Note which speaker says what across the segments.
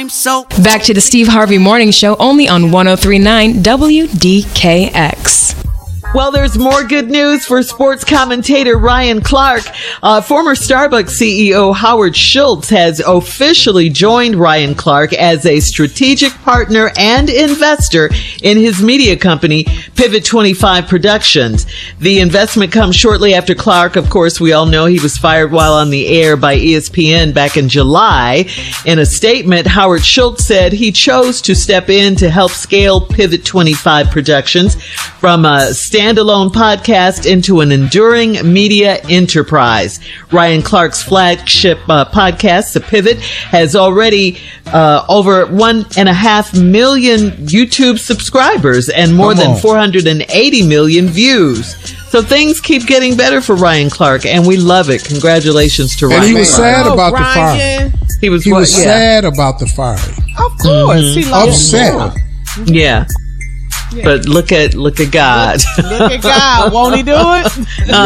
Speaker 1: I'm so...
Speaker 2: Back to the Steve Harvey Morning Show, only on 103.9 WDKX.
Speaker 3: Well, there's more good news for sports commentator Ryan Clark. Former Starbucks CEO Howard Schultz has officially joined Ryan Clark as a strategic partner and investor in his media company, Pivot 25 Productions. The investment comes shortly after Clark, of course, we all know he was fired while on the air by ESPN back in July. In a statement, Howard Schultz said he chose to step in to help scale Pivot 25 Productions from a standalone podcast into an enduring media enterprise. Ryan Clark's flagship podcast, The Pivot, has already over 1.5 million YouTube subscribers and more than 480 million views. So things keep getting better for Ryan Clark, and we love it. Congratulations to Ryan.
Speaker 4: And he was sad about the firing.
Speaker 3: He was
Speaker 4: sad about the firing.
Speaker 5: Of course, he loves
Speaker 4: upset.
Speaker 3: Yeah. But look at God.
Speaker 5: Look at God. Won't he do it?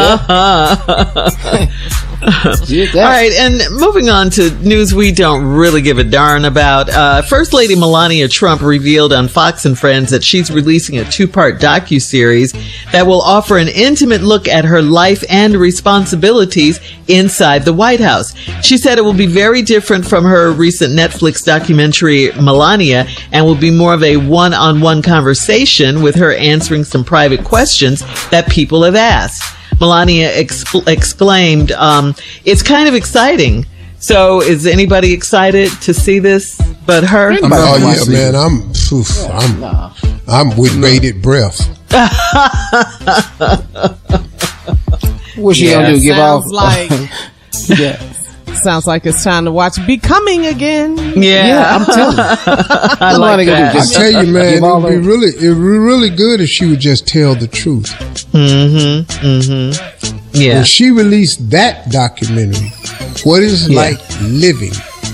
Speaker 3: All right, and moving on to news we don't really give a darn about. First Lady Melania Trump revealed on Fox and Friends that she's releasing a 2-part docuseries that will offer an intimate look at her life and responsibilities inside the White House. She said it will be very different from her recent Netflix documentary, Melania, and will be more of a one-on-one conversation with her answering some private questions that people have asked. Melania exclaimed, it's kind of exciting. So is anybody excited to see this but her?
Speaker 4: Oh, yeah, man. I'm with bated breath.
Speaker 6: What's she gonna do? Give off?
Speaker 5: Sounds like it's time to watch Becoming again.
Speaker 3: Yeah,
Speaker 6: I'm telling you.
Speaker 4: I tell you, man, it would be really good if she would just tell the truth.
Speaker 3: Yeah.
Speaker 4: When she released that documentary, what is like living?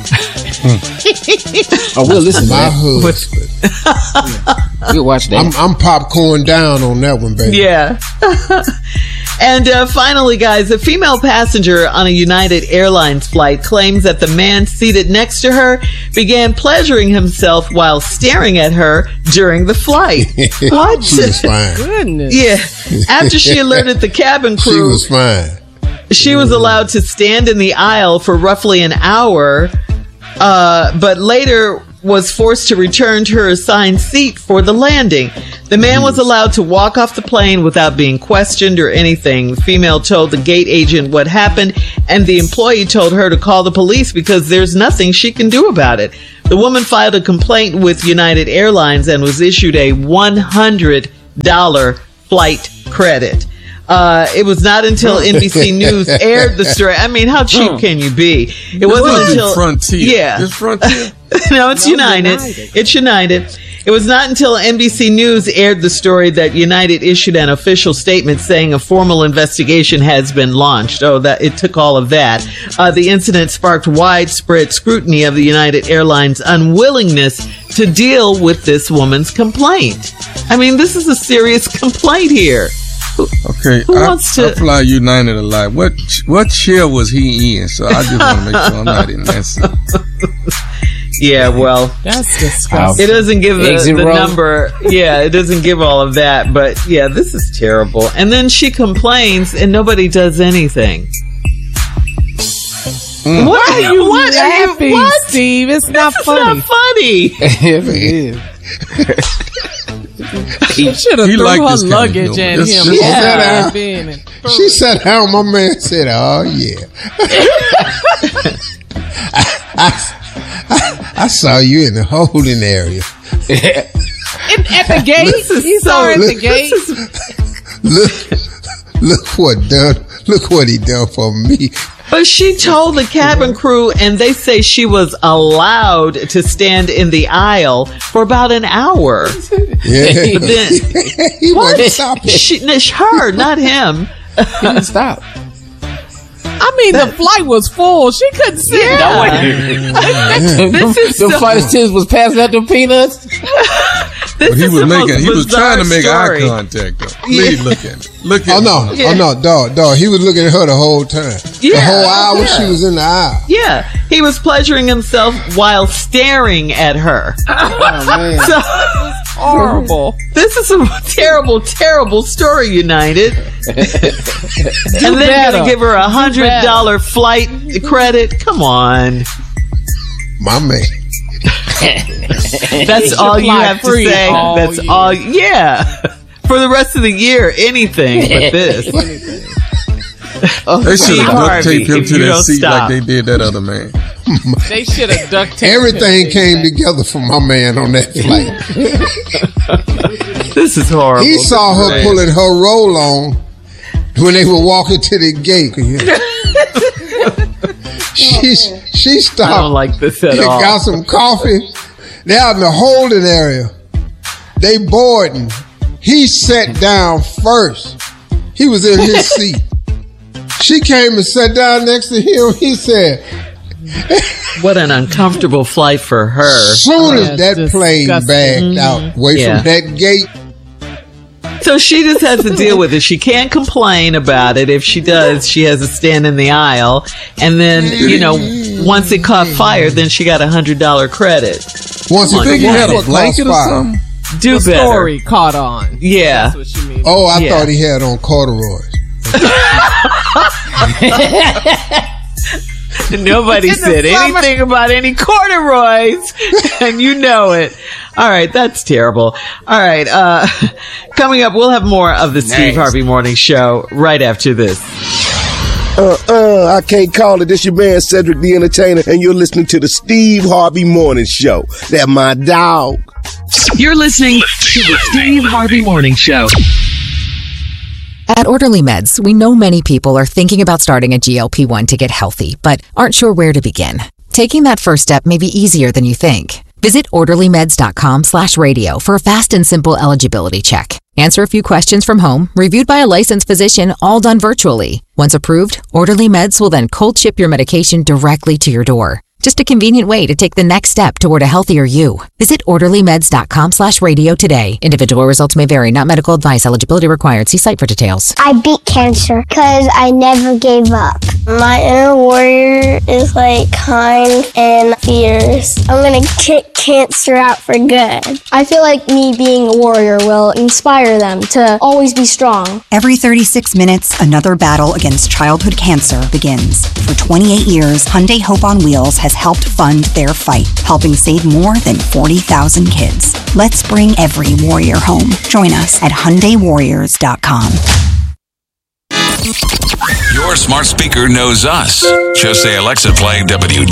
Speaker 6: Oh, we'll listen to
Speaker 4: my
Speaker 6: that.
Speaker 4: husband.
Speaker 6: We'll watch that.
Speaker 4: I'm popcorn down on that one, baby.
Speaker 3: Yeah. And finally, guys, a female passenger on a United Airlines flight claims that the man seated next to her began pleasuring himself while staring at her during the flight. What?
Speaker 4: She was fine.
Speaker 5: Goodness.
Speaker 3: Yeah. After she alerted the cabin crew,
Speaker 4: she was fine.
Speaker 3: She was allowed to stand in the aisle for roughly an hour, but later was forced to return to her assigned seat for the landing. The man was allowed to walk off the plane without being questioned or anything. The female told the gate agent what happened, and the employee told her to call the police because there's nothing she can do about it. The woman filed a complaint with United Airlines and was issued a $100 flight credit. It was not until NBC News aired the story. I mean, how cheap can you be? It wasn't until
Speaker 7: Frontier.
Speaker 3: Yeah,
Speaker 7: it's Frontier.
Speaker 3: No, it's United. It's United. It was not until NBC News aired the story that United issued an official statement saying a formal investigation has been launched. Oh, that it took all of that. The incident sparked widespread scrutiny of the United Airlines unwillingness to deal with this woman's complaint. I mean, this is a serious complaint here.
Speaker 7: Okay, I fly United a lot. What chair was he in? So I just want to make sure I'm not in that seat.
Speaker 3: Yeah, well,
Speaker 5: that's disgusting.
Speaker 3: It doesn't give the number. Yeah, it doesn't give all of that. But yeah, this is terrible. And then she complains, and nobody does anything.
Speaker 5: What are you laughing, Steve? It's not funny.
Speaker 3: Not funny.
Speaker 6: It is.
Speaker 5: She should have threw her luggage at him.
Speaker 4: She sat down. My man said, "Oh yeah." I saw you in the holding area.
Speaker 5: At the gate? You saw her at the gate?
Speaker 4: Look what he done for me.
Speaker 3: But she told the cabin crew, and they say she was allowed to stand in the aisle for about an hour.
Speaker 4: Yeah.
Speaker 3: But then,
Speaker 4: he wasn't stopping.
Speaker 3: Her, not him.
Speaker 6: He didn't stop.
Speaker 5: I mean, the flight was full. She couldn't sit.
Speaker 3: Yeah.
Speaker 5: This is
Speaker 6: the flight attendants was passing out the peanuts.
Speaker 7: But he was trying to make eye contact though. Please look at it. Look at
Speaker 4: it. Oh no, dog. He was looking at her the whole time. Yeah, the whole hour she was in the aisle.
Speaker 3: Yeah. He was pleasuring himself while staring at her.
Speaker 5: Oh man. So, horrible.
Speaker 3: This is a terrible, terrible story, United. And then gonna give her $100 flight credit. Come on.
Speaker 4: My man.
Speaker 3: That's all you have to say. That's year. All. Yeah. For the rest of the year, anything but this.
Speaker 7: They should have duct taped him to that seat like they did that other man.
Speaker 5: They should have duct taped
Speaker 4: everything came together for my man on that flight.
Speaker 3: This is horrible.
Speaker 4: He saw her pulling her roll on when they were walking to the gate. She stopped.
Speaker 3: I don't like this at all.
Speaker 4: Got some coffee. They're out in the holding area. They boarding. He sat down first. He was in his seat. She came and sat down next to him. He said,
Speaker 3: what an uncomfortable flight for her.
Speaker 4: As soon as that plane bagged out away from that gate.
Speaker 3: So she just has to deal with it. She can't complain about it. If she does, she has to stand in the aisle. And then, once it caught fire, then she got $100 credit.
Speaker 4: Once
Speaker 7: you think he had a blanket or something?
Speaker 3: Do
Speaker 5: the
Speaker 3: better.
Speaker 5: Story caught on.
Speaker 3: Yeah.
Speaker 5: That's what she means.
Speaker 4: Oh, I thought he had on corduroys.
Speaker 3: Nobody said anything about any corduroys, and you know it. All right, that's terrible. All right, coming up, we'll have more of the Steve Harvey Morning Show right after this.
Speaker 1: I can't call it. This your man Cedric the Entertainer, and you're listening to the Steve Harvey Morning Show. That my dog.
Speaker 8: You're listening to the Steve Harvey Morning Show.
Speaker 9: At Orderly Meds, we know many people are thinking about starting a GLP-1 to get healthy, but aren't sure where to begin. Taking that first step may be easier than you think. Visit orderlymeds.com/radio for a fast and simple eligibility check. Answer a few questions from home, reviewed by a licensed physician, all done virtually. Once approved, Orderly Meds will then cold ship your medication directly to your door. Just a convenient way to take the next step toward a healthier you. Visit orderlymeds.com/radio today. Individual results may vary, not medical advice. Eligibility required. See site for details.
Speaker 10: I beat cancer because I never gave up. My inner warrior is kind and fierce. I'm going to kick cancer out for good.
Speaker 11: I feel like me being a warrior will inspire them to always be strong.
Speaker 12: Every 36 minutes, another battle against childhood cancer begins. For 28 years, Hyundai Hope on Wheels has helped fund their fight, helping save more than 40,000 kids. Let's bring every warrior home. Join us at HyundaiWarriors.com.
Speaker 13: Your smart speaker knows us. Just say, Alexa, play WD.